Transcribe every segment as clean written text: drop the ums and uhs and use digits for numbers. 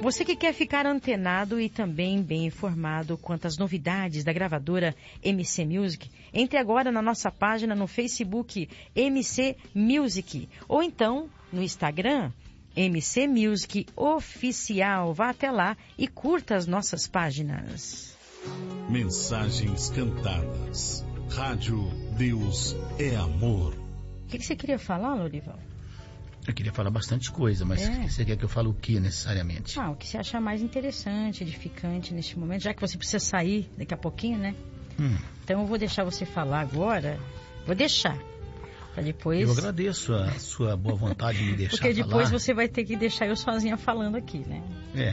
Você que quer ficar antenado e também bem informado quanto às novidades da gravadora MC Music, entre agora na nossa página no Facebook MC Music ou então no Instagram MC Music Oficial. Vá até lá e curta as nossas páginas. Mensagens cantadas. Rádio Deus é Amor. O que você queria falar, Lorival? Eu queria falar bastante coisa, mas você quer que eu fale o que necessariamente? O que você achar mais interessante, edificante neste momento, já que você precisa sair daqui a pouquinho, né? Então eu vou deixar você falar agora. Vou deixar. Pra depois... Eu agradeço a sua boa vontade de me deixar falar. Porque depois você vai ter que deixar eu sozinha falando aqui, né?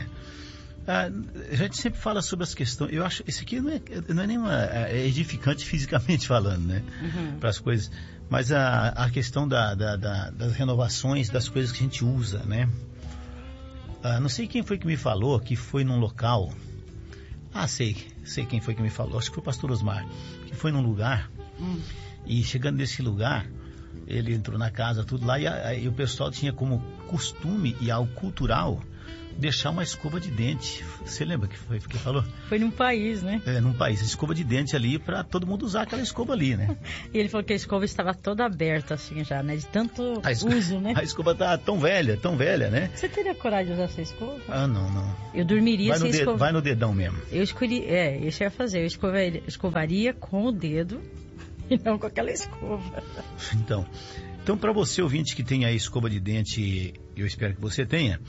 A gente sempre fala sobre as questões. Eu acho esse aqui não é nenhuma é edificante fisicamente falando, né? Para as coisas, mas a questão das renovações das coisas que a gente usa, né? Não sei quem foi que me falou que foi num local. Sei quem foi que me falou. Acho que foi o pastor Osmar, que foi num lugar e chegando nesse lugar ele entrou na casa tudo lá e o pessoal tinha como costume e algo cultural deixar uma escova de dente. Você lembra que foi que falou? Foi num país, né? Num país. Escova de dente ali para todo mundo usar aquela escova ali, né? E ele falou que a escova estava toda aberta assim já, né? De tanto uso, né? A escova tá tão velha, né? Você teria coragem de usar essa escova? Não. Eu dormiria sem escova. Vai no dedão mesmo. Eu escolhi, isso eu ia fazer. Eu escovaria com o dedo e não com aquela escova. Então para você ouvinte que tem a escova de dente, eu espero que você tenha,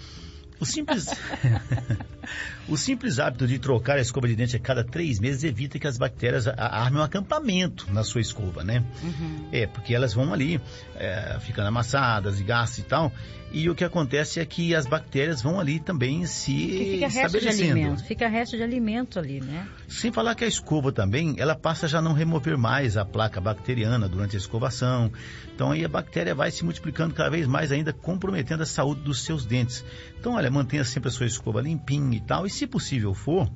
o simples hábito de trocar a escova de dente a cada 3 meses evita que as bactérias armem um acampamento na sua escova, né? Porque elas vão ali, ficando amassadas e gastam e tal, e o que acontece é que as bactérias vão ali também se estabelecendo. Fica resto de alimento ali, né? Sem falar que a escova também, ela passa a já não remover mais a placa bacteriana durante a escovação. Então aí a bactéria vai se multiplicando cada vez mais ainda, comprometendo a saúde dos seus dentes. Então, olha, mantenha sempre a sua escova limpinha e tal, e se possível for,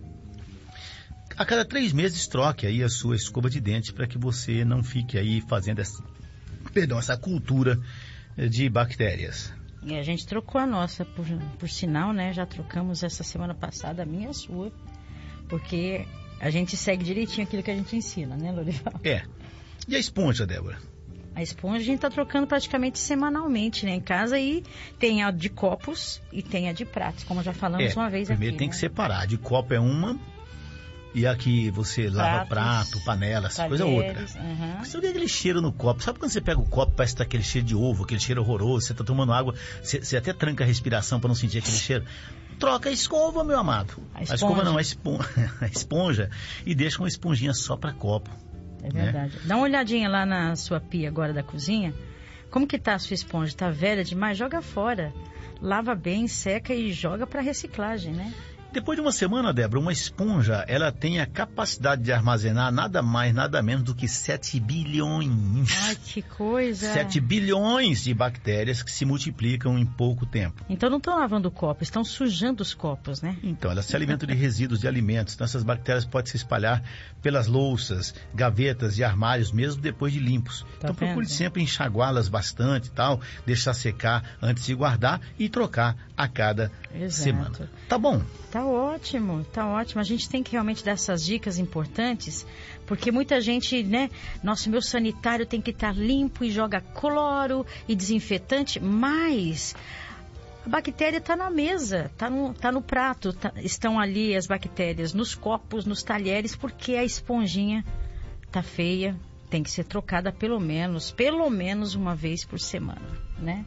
a cada 3 meses troque aí a sua escova de dente para que você não fique aí fazendo essa cultura de bactérias. E a gente trocou a nossa, por sinal, né? Já trocamos essa semana passada, a minha e a sua, porque a gente segue direitinho aquilo que a gente ensina, né, Lorival? E a esponja, Débora? A esponja a gente está trocando praticamente semanalmente, né, em casa, e tem a de copos e tem a de pratos, como já falamos uma vez aqui. Primeiro tem que separar, a de copo é uma e a que você lava prato, panela, essa coisa é outra. Você vê aquele cheiro no copo, sabe quando você pega o copo, parece que tá aquele cheiro de ovo, aquele cheiro horroroso, você tá tomando água, você até tranca a respiração para não sentir aquele cheiro. Troca a escova, meu amado. A escova não, a esponja, e deixa uma esponjinha só para copo. É verdade. Dá uma olhadinha lá na sua pia agora da cozinha. Como que tá a sua esponja? Tá velha demais? Joga fora. Lava bem, seca e joga para reciclagem, né? Depois de uma semana, Débora, uma esponja, ela tem a capacidade de armazenar nada mais, nada menos do que 7 bilhões. Ai, que coisa! 7 bilhões de bactérias que se multiplicam em pouco tempo. Então não estão lavando o copo, estão sujando os copos, né? Então, elas se alimentam de resíduos de alimentos. Então, essas bactérias podem se espalhar pelas louças, gavetas e armários, mesmo depois de limpos. Então, procure sempre enxaguá-las bastante e tal, deixar secar antes de guardar e trocar a cada semana. Tá bom? Tá ótimo, tá ótimo. A gente tem que realmente dar essas dicas importantes, porque muita gente, né? Nossa, meu sanitário tem que estar limpo e joga cloro e desinfetante, mas a bactéria está na mesa, tá no prato, estão ali as bactérias nos copos, nos talheres, porque a esponjinha tá feia, tem que ser trocada pelo menos uma vez por semana, né?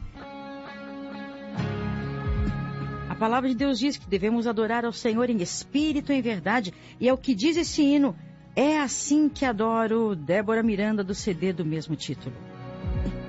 A palavra de Deus diz que devemos adorar ao Senhor em espírito e em verdade. E é o que diz esse hino. É assim que adoro, Débora Miranda, do CD do mesmo título.